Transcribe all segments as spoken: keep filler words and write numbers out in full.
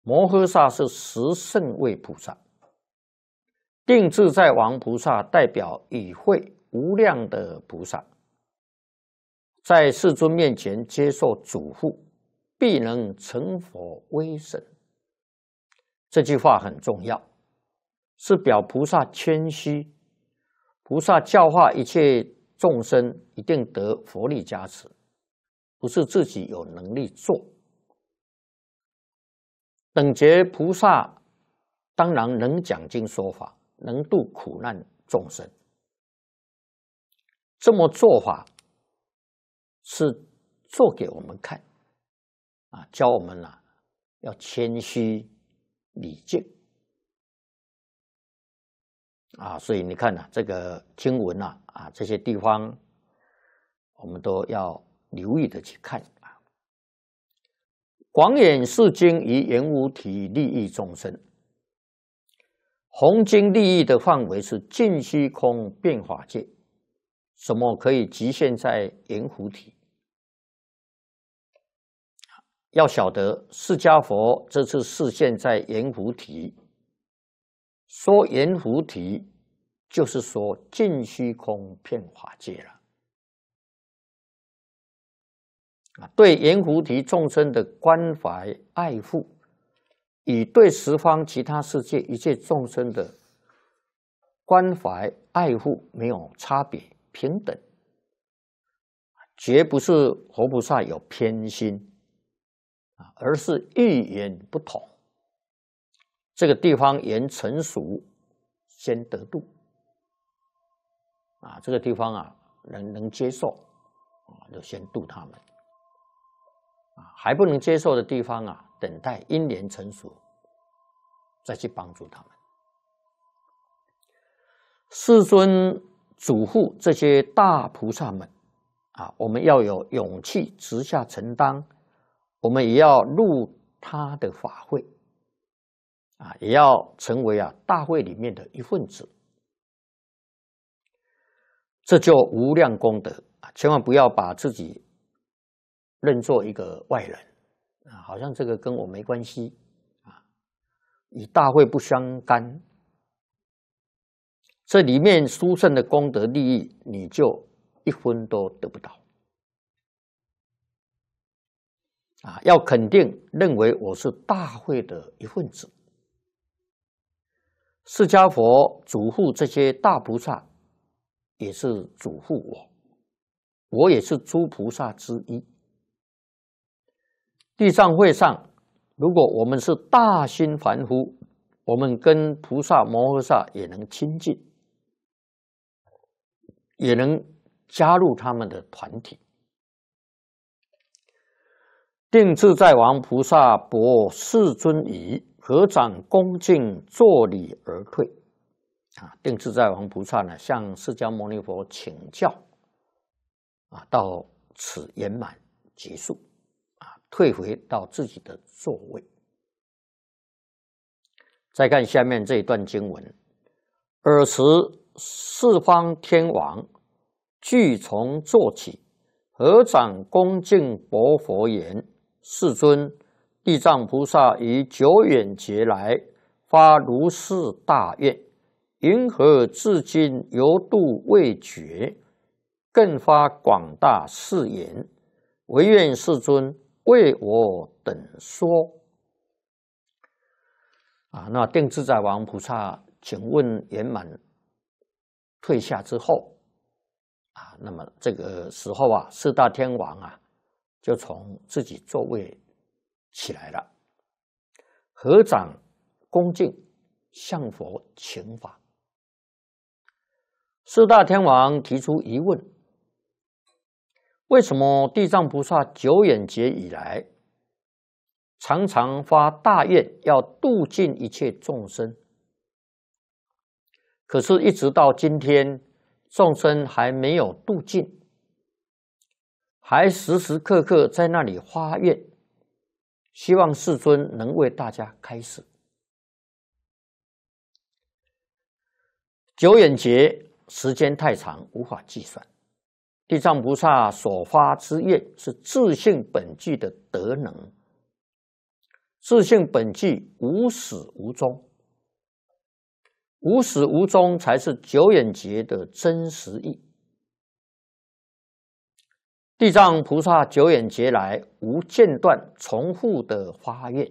摩诃萨是十圣位菩萨，定自在王菩萨代表与会无量的菩萨，在世尊面前接受嘱咐，必能成佛威神。这句话很重要，是表菩萨谦虚，菩萨教化一切众生一定得佛力加持，不是自己有能力做。等觉菩萨当然能讲经说法，能度苦难众生。这么做法是做给我们看啊，教我们啊要谦虚礼敬啊，所以你看啊，这个经文啊啊这些地方，我们都要留意的去看啊。广演是经以圆无体利益众生，弘经利益的范围是尽虚空变法界，什么可以局限在圆弧体？要晓得释迦佛这次示现在圆弧体，说圆弧体就是说尽虚空遍法界了。对圆弧体众生的关怀爱护，与对十方其他世界一切众生的关怀爱护没有差别，平等，绝不是佛菩萨有偏心，而是欲言不同。这个地方言成熟，先得度啊，这个地方啊能能接受啊，就先度他们。还不能接受的地方啊，等待因缘成熟，再去帮助他们。世尊嘱咐这些大菩萨们啊，我们要有勇气直下承担，我们也要入他的法会啊，也要成为啊大会里面的一份子，这就无量功德啊！千万不要把自己认作一个外人啊，好像这个跟我没关系啊，与大会不相干。这里面殊胜的功德利益，你就一分都得不到啊！要肯定认为我是大会的一份子。释迦佛嘱咐这些大菩萨，也是嘱咐我，我也是诸菩萨之一。地藏会上，如果我们是大心凡夫，我们跟菩萨摩诃萨也能亲近，也能加入他们的团体。定自在王菩萨薄世尊仪，合掌恭敬作礼而退。啊，定自在王菩萨呢，向释迦牟尼佛请教，啊，到此圆满结束。退回到自己的座位。再看下面这一段经文：尔时四方天王俱从坐起，合掌恭敬薄佛言：世尊，地藏菩萨于久远劫来发如是大愿，云何至今犹度未绝？更发广大誓言，唯愿世尊为我等说。啊，那定自在王菩萨请问圆满退下之后，啊，那么这个时候啊，四大天王啊，就从自己座位起来了，合掌恭敬向佛请法。四大天王提出疑问：为什么地藏菩萨久远劫以来，常常发大愿要度尽一切众生，可是一直到今天，众生还没有度尽，还时时刻刻在那里发愿，希望世尊能为大家开示。久远劫时间太长，无法计算。地藏菩萨所发之愿是自性本具的德能， 自性本具，无始无终。无始无终才是九眼劫的真实义。地藏菩萨九眼劫来无间断重复的发愿，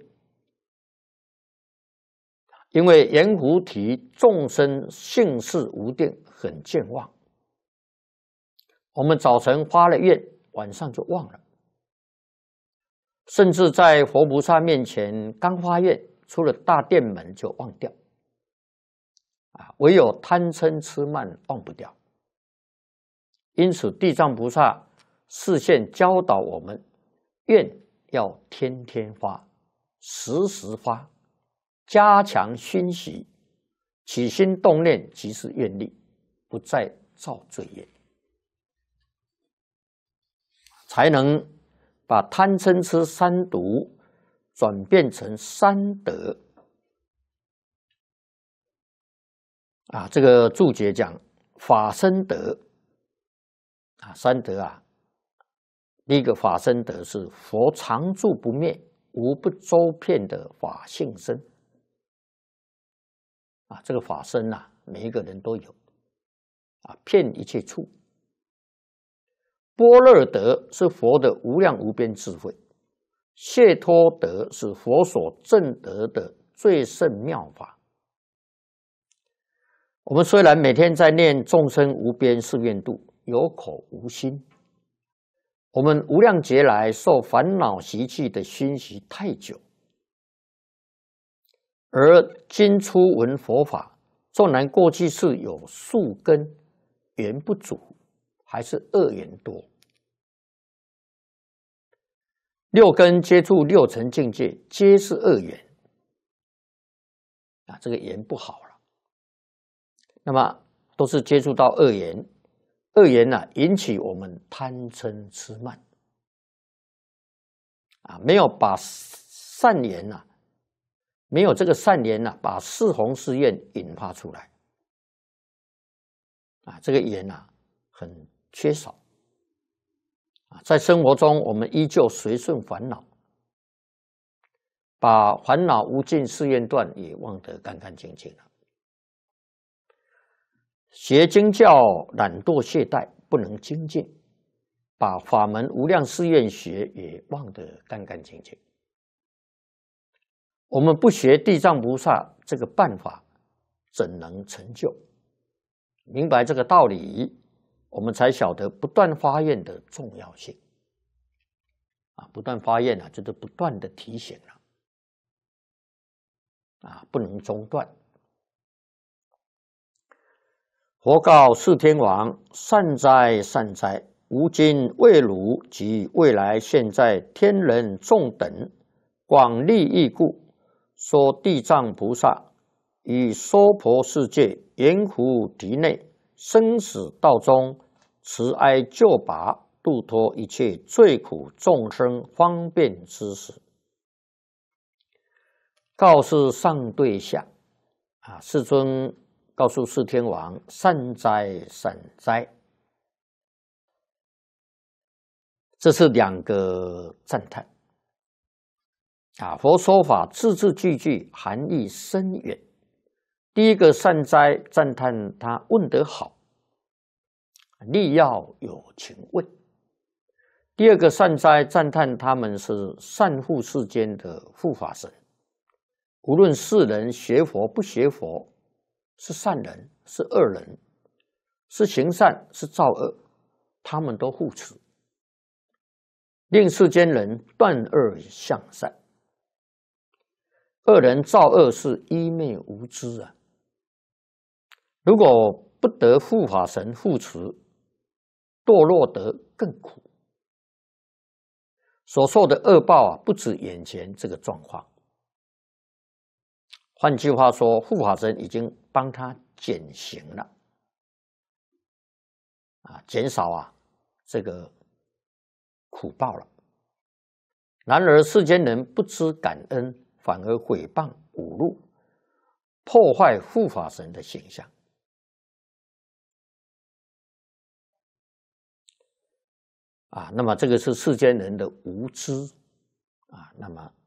因为阎浮提众生性事无定，很健忘。我们早晨发了愿，晚上就忘了，甚至在佛菩萨面前刚发愿，出了大殿门就忘掉。啊，唯有贪嗔痴慢忘不掉。因此，地藏菩萨示现教导我们，愿要天天发，时时发，加强熏习，起心动念即是愿力，不再造罪业，才能把贪嗔痴三毒转变成三德。啊，这个注解讲法身德啊，三德啊，第一个法身德是佛常住不灭、无不周遍的法性身啊，这个法身呐、啊，每一个人都有啊，遍一切处。般若德是佛的无量无边智慧，解脱德是佛所证得的最胜妙法。我们虽然每天在念众生无边誓愿度，有口无心，我们无量劫来受烦恼习气的熏习太久，而今初闻佛法，纵然过去是有树根缘不足，还是恶缘多。六根接触六尘境界，皆是恶缘啊，这个缘不好了。那么都是接触到恶缘，恶缘呢、啊、引起我们贪嗔痴慢啊，没有把善缘呐、啊，没有这个善缘呐、啊，把四弘誓愿引发出来啊，这个缘呐、啊、很缺少啊，在生活中我们依旧随顺烦恼，把烦恼无尽誓愿断也忘得干干净净了。学经教懒惰懈怠，不能精进，把法门无量誓愿学也忘得干干净净。我们不学地藏菩萨这个办法，怎能成就？明白这个道理，我们才晓得不断发愿的重要性。啊，不断发愿啊，就是不断的提醒了，啊，不能中断。佛告释天王：善哉善哉！吾今为汝及未来现在天人众等广利益故，说地藏菩萨于娑婆世界阎浮提内生死道中慈哀救拔，度脱一切罪苦众生方便之时，告示上对下啊，世尊告诉释天王：善哉善哉！这是两个赞叹啊。佛说法字字句句含义深远。第一个善哉，赞叹他问得好，力要有情问。第二个善哉，赞叹他们是善护世间的护法神，无论世人学佛不学佛，是善人是恶人，是行善是造恶，他们都护持，令世间人断恶向善。恶人造恶是愚昧无知啊！如果不得护法神护持，堕落得更苦，所受的恶报啊，不止眼前这个状况。换句话说，护法神已经帮他减刑了，啊，减少啊这个苦报了。然而世间人不知感恩，反而毁谤侮辱，破坏护法神的形象。啊，那么这个是世间人的无知啊，那么